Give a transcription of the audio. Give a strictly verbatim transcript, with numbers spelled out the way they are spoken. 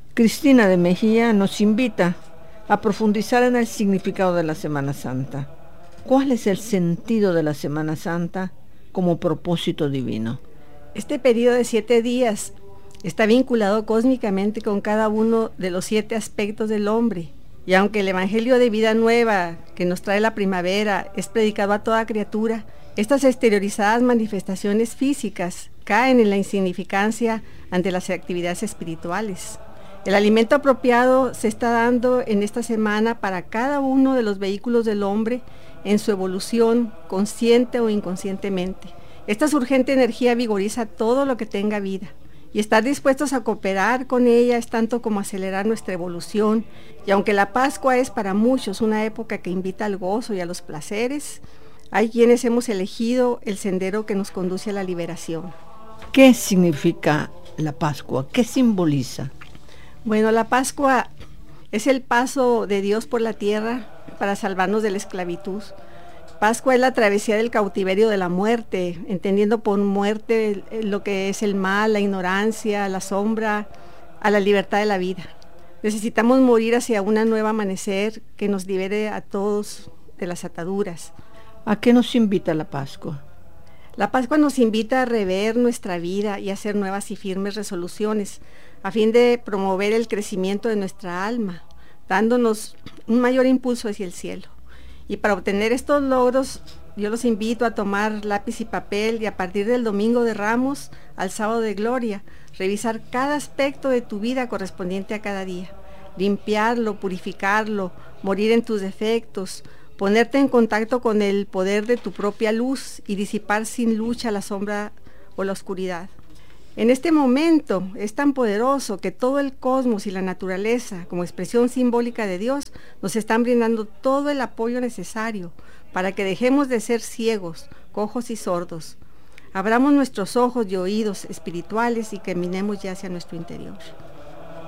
Cristina de Mejía nos invita a profundizar en el significado de la Semana Santa. ¿Cuál es el sentido de la Semana Santa como propósito divino? Este periodo de siete días está vinculado cósmicamente con cada uno de los siete aspectos del hombre. Y aunque el Evangelio de vida nueva que nos trae la primavera es predicado a toda criatura, estas exteriorizadas manifestaciones físicas caen en la insignificancia ante las actividades espirituales. El alimento apropiado se está dando en esta semana para cada uno de los vehículos del hombre en su evolución, consciente o inconscientemente. Esta urgente energía vigoriza todo lo que tenga vida, y estar dispuestos a cooperar con ella es tanto como acelerar nuestra evolución. Y aunque la Pascua es para muchos una época que invita al gozo y a los placeres, hay quienes hemos elegido el sendero que nos conduce a la liberación. ¿Qué significa la Pascua? ¿Qué simboliza? Bueno, la Pascua es el paso de Dios por la tierra para salvarnos de la esclavitud. Pascua es la travesía del cautiverio de la muerte, entendiendo por muerte lo que es el mal, la ignorancia, la sombra, a la libertad de la vida. Necesitamos morir hacia un nuevo amanecer que nos libere a todos de las ataduras. ¿A qué nos invita la Pascua? La Pascua nos invita a rever nuestra vida y a hacer nuevas y firmes resoluciones, a fin de promover el crecimiento de nuestra alma, dándonos un mayor impulso hacia el cielo. Y para obtener estos logros, yo los invito a tomar lápiz y papel y a partir del Domingo de Ramos al Sábado de Gloria, revisar cada aspecto de tu vida correspondiente a cada día, limpiarlo, purificarlo, morir en tus defectos, ponerte en contacto con el poder de tu propia luz y disipar sin lucha la sombra o la oscuridad. En este momento es tan poderoso que todo el cosmos y la naturaleza, como expresión simbólica de Dios, nos están brindando todo el apoyo necesario para que dejemos de ser ciegos, cojos y sordos. Abramos nuestros ojos y oídos espirituales y caminemos ya hacia nuestro interior.